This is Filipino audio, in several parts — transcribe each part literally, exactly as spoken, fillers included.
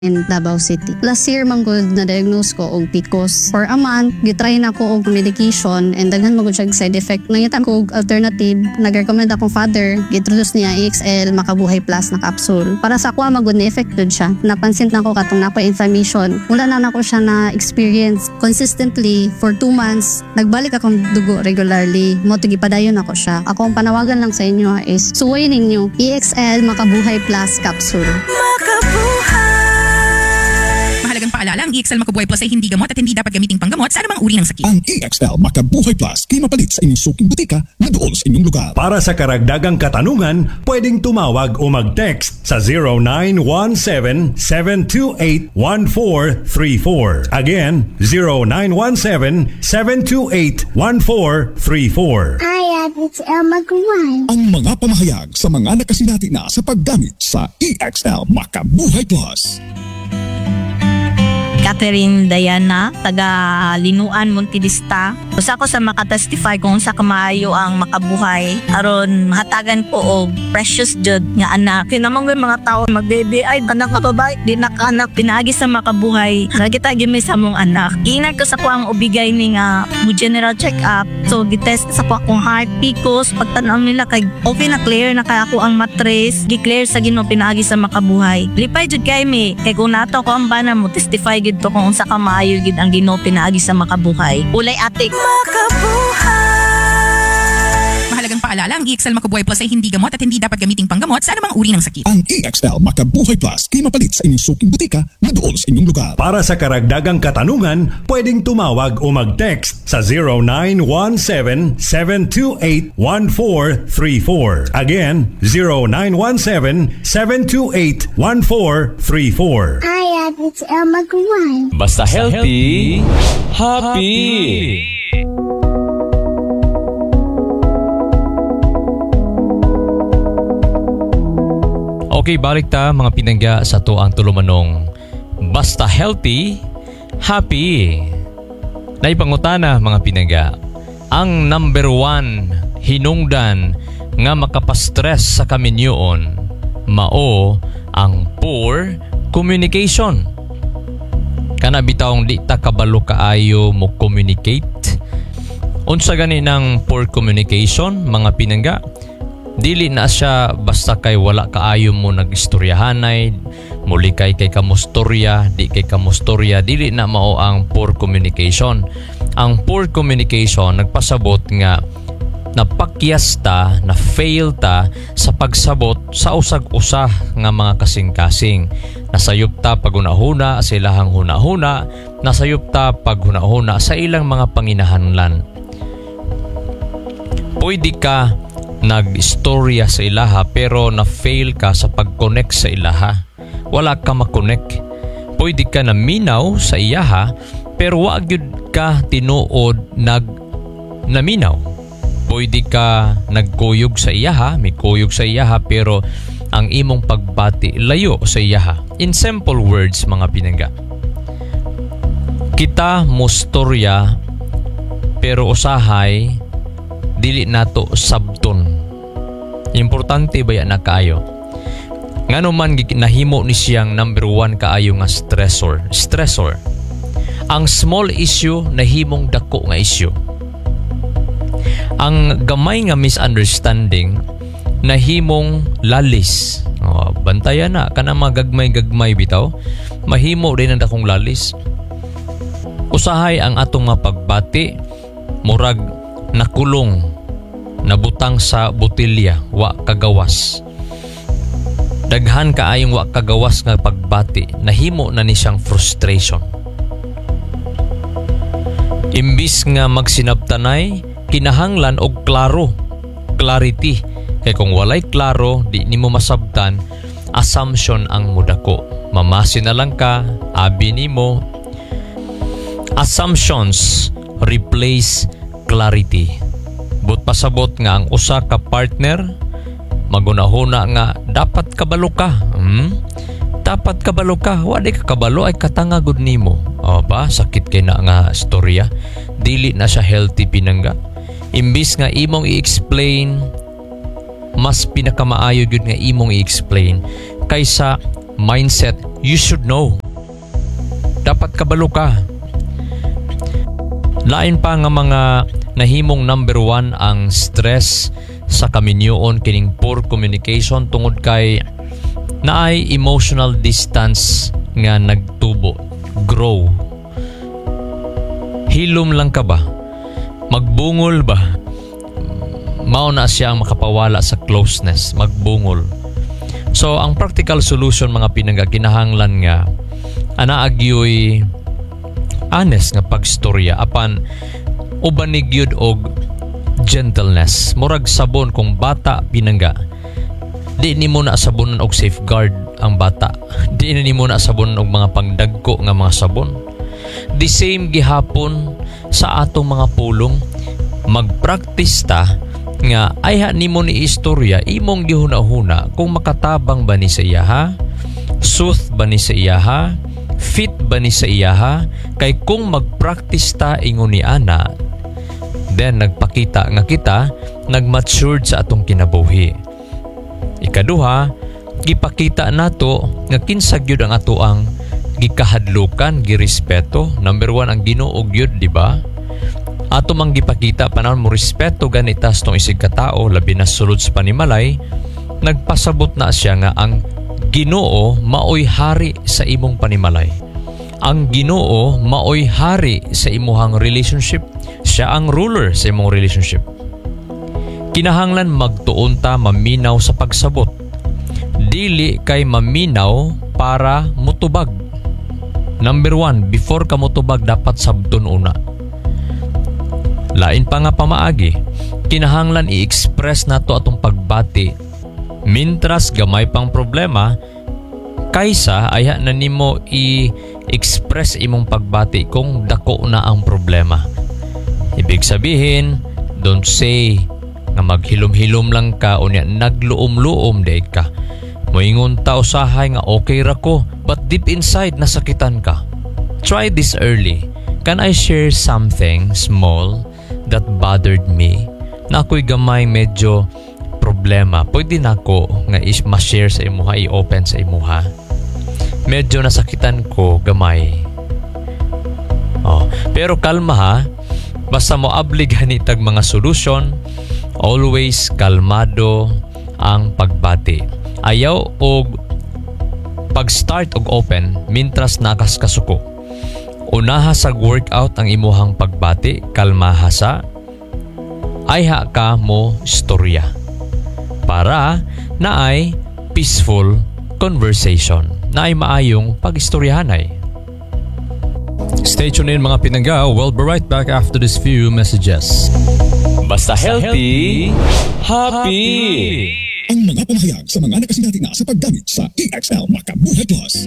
in Davao City. Last year man gud na diagnose ko og P C O S. For a month, gitry na ko og medication and daghan mo gud siya side effect. Nangita ko og alternative, nag-recommend akong father, gi-introduce niya E X L Makabuhay Plus na capsule. Para sa kuha magud ni effective siya. Napansin na ko katong nakoy inflammation. Wala na nako siya na experience consistently for two months. Nagbalik akong dugo regularly. Mo to gipadayon ako siya. Ako ang panawagan lang sa inyo is suwayin ninyo E X L Makabuhay Plus capsule. Makabuhay! Mahalagang paalala, ang E X L Makabuhay Plus ay hindi gamot at hindi dapat gamiting panggamot sa anumang uri ng sakit. Ang E X L Makabuhay Plus kay mapalit sa inyong suking butika na doon sa inyong lugar. Para sa karagdagang katanungan, pwedeng tumawag o mag-text sa zero nine one seven, seven two eight, one four three four. Again, zero nine one seven, seven two eight, one four three four. Hi, it's El Magaway. Ang mga pamahayag sa mga nakasinati na sa paggamit sa E X L Makabuhay Plus. Catherine Diana, taga Linuan, Montidista. Usa ko sa makatestify kung sa kamaayo ang makabuhay. Aron hatagan ko og precious jud nga anak. Kinamang mga tao mag-baby ay anak nga babae, di na anak pinaagi sa makabuhay. Kita gimi sa mong anak. Ingat ko sa ko ang ubigay ni nga mo general check-up. So gitest sa ko akong heart, P C O S, pagtanaw nila kay okay na clear na kay ako ang matres, gi-clear sa Ginoo pinaagi sa makabuhay. Lipay jud kay mi kay kung nato ko ang bana mo testify gid to kung sa kamaayo gid ang Ginoo pinaagi sa makabuhay. Ulay atik. Makabuhay! Mahalagang paalala, ang E X L Makabuhay Plus ay hindi gamot at hindi dapat gamiting panggamot sa anumang uri ng sakit. Ang E X L Makabuhay Plus kay mapalit sa inyong suking butika na doon sa inyong lugar. Para sa karagdagang katanungan, pwedeng tumawag o mag-text sa zero nine one seven, seven two eight, one four three four. Again, zero nine one seven, seven two eight, one four three four. Hi, it's El Magaway. Basta healthy, happy! Okay, balik ta mga pinangga sa to ang tulumanong Basta Healthy, Happy. Naipangutana mga pinangga, ang number one hinungdan nga makapastress sa kaminyoon mao ang poor communication. Kana bitawng di ta kabalo kaayo mo communicate. Unsa gani ng poor communication mga pinangga? Dili na siya basta kay wala kaayo mo nagistoryahanay, muli kay kay kamustorya, di kay kamustorya, dili na mao ang poor communication. Ang poor communication nagpasabot nga napakyas ta, na fail ta sa pagsabot sa usag-usa nga mga kasing-kasing. Nasayop ta paghunahuna sa ilahang hunahuna, nasayop ta paghunahuna sa ilang mga panginahanglan. Pwede ka nag-istorya sa ilaha pero na-fail ka sa pag-connect sa ilaha. Wala ka makonect. Pwede ka na minaw sa iyaha pero wag yun ka tinuod nag naminaw. Pwede ka nagkuyog sa iyaha, may kuyog sa iyaha pero ang imong pagbati layo sa iyaha. In simple words mga pinangga, kita mustorya pero usahay dili nato sabton. Importante ba yan na kaayo? Ngano man nahimo ni siyang number one kaayo nga stressor. Stressor. Ang small issue nahimong dako nga issue. Ang gamay nga misunderstanding nahimong lalis. Oh, bantayan na kana magagmay-gagmay bitaw. Mahimo din ang dakong lalis. Usahay ang atong mga pagbati murag nakulong, nabutang sa botilya, wa kagawas. Daghan kaayong wa kagawas nga pagbati, nahimo na ni siyang frustration. Imbis nga magsinabtanay, kinahanglan og klaro, clarity. Kay kung walay klaro, di nimo masabtan, assumption ang mudako. Mamasin na lang ka, abi nimo. Assumptions replace clarity. But pasabot nga ang usa ka partner magunahuna nga dapat kabalo ka. Hmm? Dapat kabalo ka. Wa di ka kabalo ay katanga gud nimo. O ba sakit kay na nga storya. Dili na siya healthy pinangga. Imbis nga imong i-explain, mas pinakamaayo gyud nga imong i-explain kaysa mindset, you should know. Dapat kabalo ka. Lain pa nga mga nahimong number one ang stress sa kaminyoon kining poor communication tungod kay naay emotional distance nga nagtubo, grow. Hilom lang ka ba? Magbungol ba? Mao na siya ang makapawala sa closeness, magbungol. So ang practical solution mga pinangga kinahanglan nga ana agyoy honest nga pagstorya apan ubanig gyud og gentleness. Murag sabon kung bata pinangga. Di nimo na sabonan og safeguard ang bata. Di nimo na sabonan og mga pangdagko nga mga sabon. The same gihapon sa atong mga pulong. Magpractice ta nga ayha nimo ni istorya imong gihuna-huna kung makatabang ba ni sa iyaha, sooth ba ni sa iyaha, fit ba ni sa iyaha, kay kung magpractice ta ingon ni ana, then nagpakita nga kita nagmatured sa atong kinabuhi. Ikaduha, gipakita nato nga kinsa gyud ang ato ang gikahadlukan, girespeto. Number one ang Ginoo gyud, di ba? Ato mang gipakita panahon mo respeto ganitas tong isig katao labi na sulod sa panimalay, nagpasabot na siya nga ang Ginoo maoy hari sa imong panimalay. Ang Ginoo maoy hari sa imuhang relationship. Siya ang ruler sa imong relationship. Kinahanglan magtuon ta maminaw sa pagsabot. Dili kay maminaw para mutubag. Number one, before ka mutubag dapat sabton una. Lain pa nga pamaagi, kinahanglan i-express nato atong pagbati mintras gamay pang problema kaysa ayha na nimo i-express imong pagbati kung dako na ang problema. Ibig sabihin, don't say nga maghilom-hilom lang ka o niya nagluom-luom daig ka. Moingon ta usahay nga okay ra ko but deep inside nasakitan ka. Try this early. Can I share something small that bothered me? Na ako'y gamay medyo problema. Pwede na ako nga is ma-share sa imuha, i-open sa imuha. Medyo nasakitan ko gamay. Oh, pero kalma ha. Basta mo abligan itag mga solution, always kalmado ang pagbati. Ayaw og pag-start og open mintras nakas kasuko. Unaha sa workout ang imuhang pagbati, kalmaha sa ayha ka mo storya para naay peaceful conversation, naay maayong pag-istoryahanay. Stay tuned in mga pinangga. We'll be right back after this few messages. Basta healthy, happy! Ang mga pamahayag sa mga nakasinati na sa paggamit sa E X L Makabuhay Plus.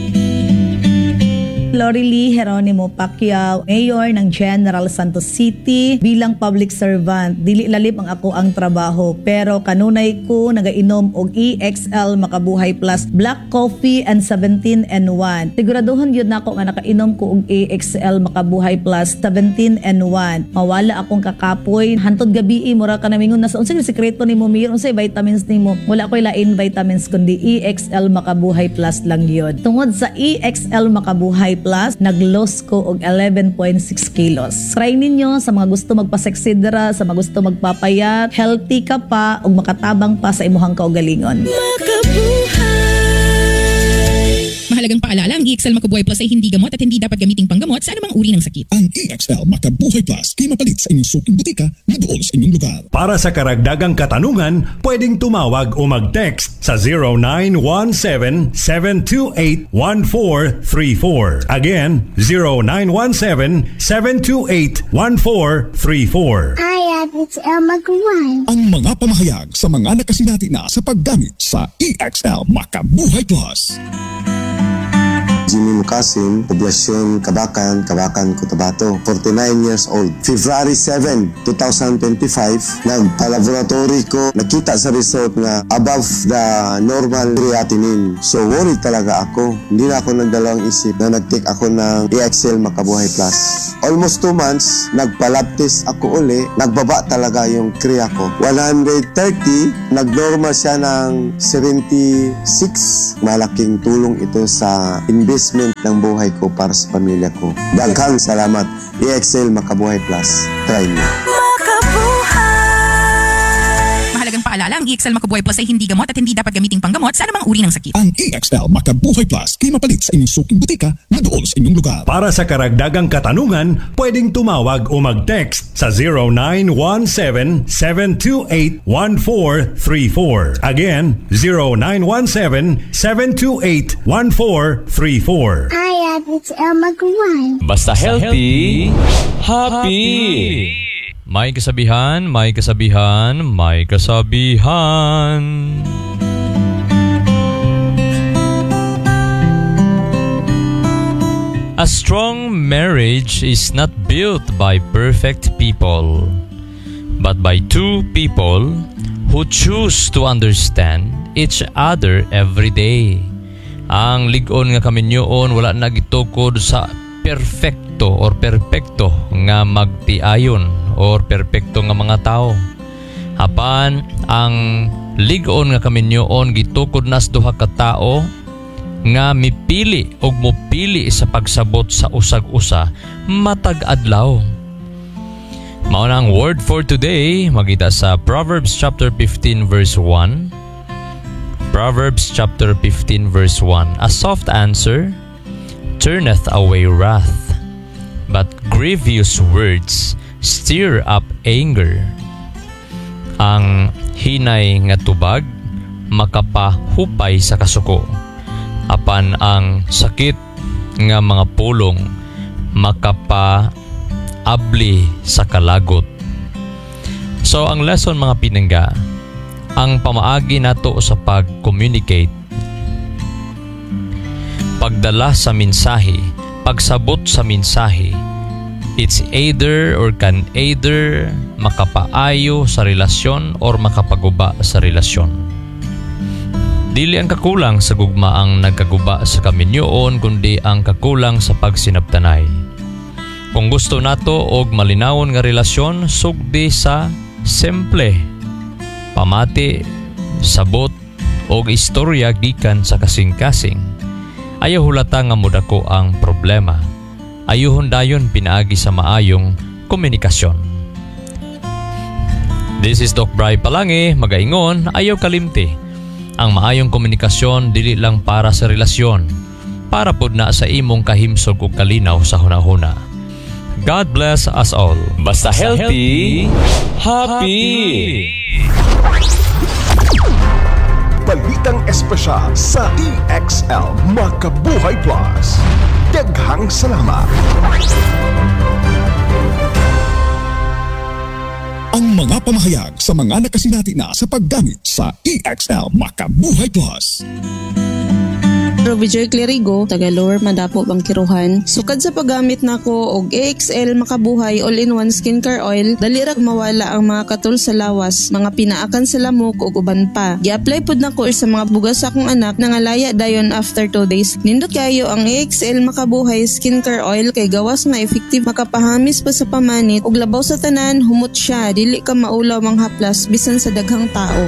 Lorely Geronimo Pacquiao, Mayor ng General Santos City. Bilang public servant, dili lalim ang ako ang trabaho, pero kanunay ko nagainom og E X L Makabuhay Plus Black Coffee and seventeen and one. Siguraduhan yun na ako nga nakainom ko og E X L Makabuhay Plus seventeen and one. Mawala akong kakapoy. Hantod gabi, mura ka namingon na sa unsay sekreto nimo, Mir, unsay vitamins nimo. Wala ko'y lain vitamins kundi E X L Makabuhay Plus lang yun. Tungod sa E X L Makabuhay Plus, nag-loss ko og eleven point six kilos. Try ninyo sa mga gusto magpaseksidra, sa mga gusto magpapayat, healthy ka pa ug makatabang pa sa imuhang kaugalingon. Mahalagang paalala, ang E X L Makabuhay Plus ay hindi gamot at hindi dapat gamiting panggamot sa anumang uri ng sakit. Ang E X L Makabuhay Plus ay mapalit sa inyong suking butika na doon sa inyong lugar. Para sa karagdagang katanungan, pwedeng tumawag o mag-text sa zero nine one seven, seven two eight, one four three four. Again, zero nine one seven, seven two eight, one four three four. I have it's El Maguire. Ang mga pamahayag sa mga nakasinati na sa paggamit sa E X L Makabuhay Plus. Jimmy Mukasim, Poblasyon Kabakan, Kabakan, Cotabato. forty-nine years old. February seventh, twenty twenty-five, nagpa-laboratory ko, nakita sa result na above the normal creatinine. So worried talaga ako. Hindi na ako nagdalawang isip na nag-take ako ng E X L Makabuhay Plus. Almost two months, nagpa-lab test ako uli, nagbaba talaga yung kriya ko. one hundred thirty, nag-normal siya ng seventy-six. Malaking tulong ito sa investment ng buhay ko para sa pamilya ko. Daghang salamat. E X L Makabuhay Plus. Try mo. Mahalagang paalala, ang E X L Makabuhay Plus ay hindi gamot at hindi dapat gamiting panggamot sa anumang uri ng sakit. Ang E X L Makabuhay Plus kay mapalit sa inyong suking butika na doon sa inyong lugar. Para sa karagdagang katanungan, pwedeng tumawag o mag-text sa zero nine one seven, seven two eight, one four three four. Again, zero nine one seven, seven two eight, one four three four. Hi, it's Elma Gawai. Basta healthy, happy. May kasabihan, may kasabihan, may kasabihan. A strong marriage is not built by perfect people, but by two people who choose to understand each other every day. Ang ligon nga kami nyoon wala nagitukod sa perfecto or perfecto nga magtiayon or perfecto nga mga tao. Apan ang ligon nga kami nyoon gitukod nas duha ka tao nga mipili og mopili sa pagsabot sa usag-usa matag adlaw. Mao na ang word for today, magita sa Proverbs chapter fifteen verse one. Proverbs chapter fifteen verse one. A soft answer turneth away wrath, but grievous words stir up anger. Ang hinay nga tubag makapahupay sa kasuko, apan ang sakit nga mga pulong makapaabli sa kalagot. So ang lesson mga pinangga, ang pamaagi nato sa pag-communicate, pagdala sa mensahe, pagsabot sa mensahe, it's either or can either makapaayo sa relasyon or makapaguba sa relasyon. Dili ang kakulang sa gugma ang nagkaguba sa kaminyoon, kundi ang kakulang sa pagsinabtanay. Kung gusto nato og malinawon nga relasyon, sugdi sa simple, pamati, sabot og istorya gikan sa kasing-kasing. Ayaw hulata nga mudako ang problema. Ayuhon dayon pinaagi sa maayong komunikasyon. This is Doc Bry Palangi, magaingon, ayaw kalimti. Ang maayong komunikasyon dili lang para sa relasyon, para pod na sa imong kahimsog ug kalinaw sa hunahuna. God bless us all. Basta healthy, happy. Balitang espesyal sa E X L Makabuhay Plus. Daghang salamat. Ang mga pamahayag sa mga nakasinati na sa paggamit sa E X L Makabuhay Plus. Robijoy Clerigo, taga Lower Madapo, Bangkiruhan. Sukad sa paggamit nako og E X L Makabuhay All-in-One Skincare Oil, dali ra mawala ang mga katul sa lawas, mga pinaakan sa lamok ug uban pa. Gi-apply pud nako sa mga bugas sa akong anak na ngalaya dayon after two days. Nindot kayo ang E X L Makabuhay Skincare Oil kay gawas nga effective, makapahamis pa sa pamanit ug labaw sa tanan, humot siya, dili ka maulaw manghaplas bisan sa daghang tao.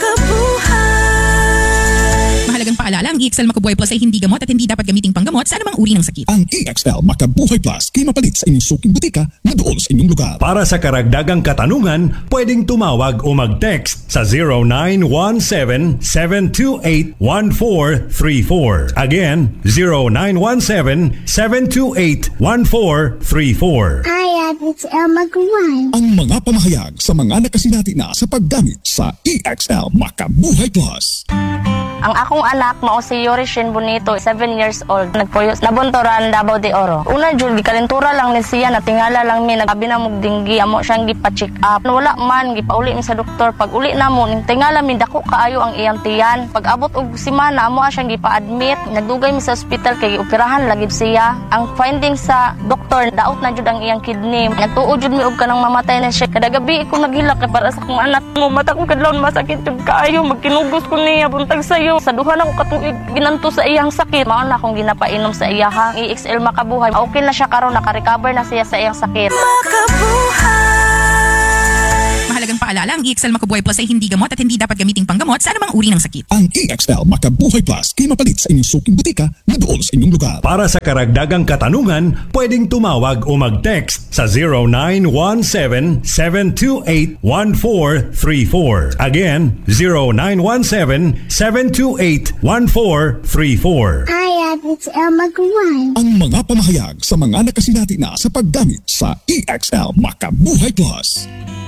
Mahalagang paalala, ang E X L Makabuhay Plus ay hindi gamot at hindi dapat gamiting panggamot sa anumang uri ng sakit. Ang E X L Makabuhay Plus kay mapalit sa inyong suking butika na doon sa inyong lugar. Para sa karagdagang katanungan, pwedeng tumawag o mag-text sa zero nine one seven, seven two eight, one four three four. Again, zero nine one seven, seven two eight, one four three four. Hi, it's Elma Gawai. Ang mga pamahayag sa mga nakasinati na sa paggamit sa E X L Makabuhay Plus. Ang akong anak mao si Yorishin Bonito, seven years old. Nagpuyos nabuntoran Davao de Oro. Una jud gikalentura lang ni siya, natingala lang mi, nagabi na mog dinggi, amo siyang gipa-check up. Wala man gipauli mi sa doktor. Pag uli na mo ning tingala mi dako kaayo ang iyang tiyan. Pag abot og semana amo siyang gipa-admit. Nagdugay mi sa ospital kay operahan lagib siya. Ang finding sa doktor, daot na jud ang iyang kidney. Nagtuo jud mi og kanang mamatay na siya. Kada gabi ko naghilak kay para sa akong anak. Mo mata kong kadlawon masakit jud kaayo, magkinugos ko niya buntag sayo. Sa duha na ko katuig ginanto sa iyang sakit. Mao na akong ginapainom sa iya ha. E X L Makabuhay. Okay na siya karon, naka-recover na siya sa iyang sakit. Mahalagang paalala, ang E X L Makabuhay Plus ay hindi gamot at hindi dapat gamiting panggamot sa anumang uri ng sakit. Ang E X L Makabuhay Plus kay mapalit sa inyong suking butika na doon sa inyong lugar. Para sa karagdagang katanungan, pwedeng tumawag o mag-text sa zero nine one seven, seven two eight, one four three four. Again, zero nine one seven, seven two eight, one four three four. Hi, it's El Maguay. Ang mga pamahayag sa mga nakasinati na sa paggamit sa E X L Makabuhay Plus.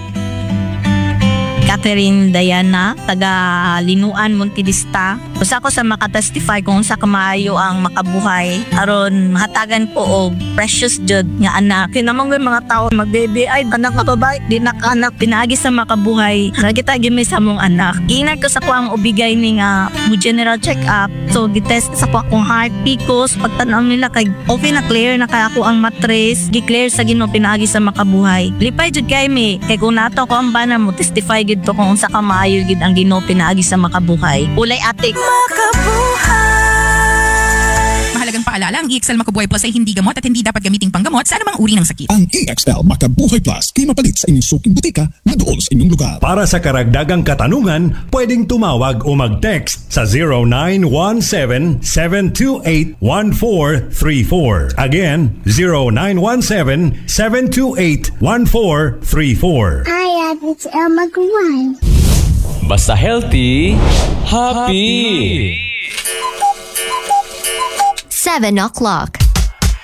Catherine Diana, taga Linuan, Montidista. Usa ko sa makatestify kung sa kamaayo ang makabuhay. Aron mahatagan ko og precious jud nga anak. Kinamang mga tao magbebe ay anak nga babae, di na anak pinaagi sa makabuhay. Kita gimi sa mong anak. Giinag ko sa ko ang ubigay ni nga mo general check up. So gitest sa ko akong heart, P C O S, pagtanaw nila kay okay na clear na kay ako ang matres, gi-clear sa Ginoo pinaagi sa makabuhay. Lipay jud kay mi kay kung nato ko ang bana mo testify gid to kung unsa ka maayo gid ang Ginoo pinaagi sa makabuhay. Ulay atik. Mahalagang paalala, ang E X L Makabuhay Plus ay hindi gamot at hindi dapat gamiting panggamot sa anumang uri ng sakit. Ang E X L Makabuhay Plus kay mapalit sa inyong suking butika na doon sa inyong lugar. Para sa karagdagang katanungan, pwedeng tumawag o mag-text sa zero nine one seven, seven two eight, one four three four. Again, zero nine one seven, seven two eight, one four three four. Hi, it's El Maguay. Basta healthy, happy. seven o'clock.